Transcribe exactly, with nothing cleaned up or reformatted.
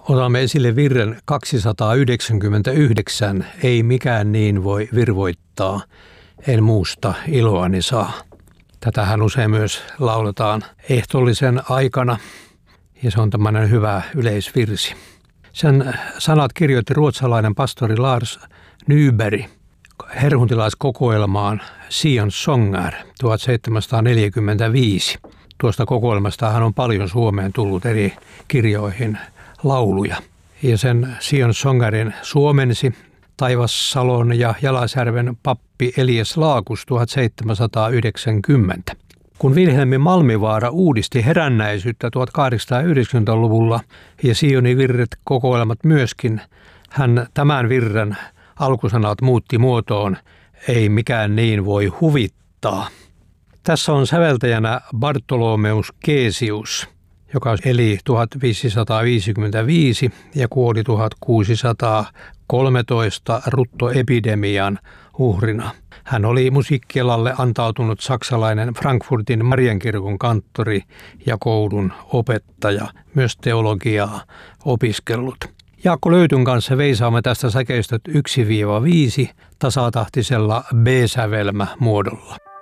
Otamme esille virren kaksisataayhdeksänkymmentäyhdeksän, ei mikään niin voi virvoittaa, en muusta iloani saa. Tätähän usein myös lauletaan ehtoollisen aikana ja se on tämmöinen hyvä yleisvirsi. Sen sanat kirjoitti ruotsalainen pastori Lars Nyberg herhuntilaiskokoelmaan Sions sånger tuhatseitsemänsataaneljäkymmentäviisi. Tuosta kokoelmastahan on paljon Suomeen tullut eri kirjoihin lauluja. Ja sen Sions sångerin suomensi Taivassalon ja Jalasjärven pappi Elias Laakus tuhatseitsemänsataayhdeksänkymmentä. Kun Vilhelmi Malmivaara uudisti herännäisyyttä tuhatkahdeksansataayhdeksänkymmentäluvulla ja Sionin virret kokoelmat myöskin, hän tämän virren alkusanat muutti muotoon, ei mikään niin voi huvittaa. Tässä on säveltäjänä Bartholomeus Caesius, joka eli tuhatviisisataaviisikymmentäviisi ja kuoli tuhatkuusisataakolmetoista ruttoepidemian uhrina. Hän oli musiikkialalle antautunut saksalainen Frankfurtin Marienkirkon kanttori ja koulun opettaja, myös teologiaa opiskellut. Jaakko Löytyn kanssa veisaamme tästä säkeistöt yksi viisi tasatahtisella B-sävelmämuodolla.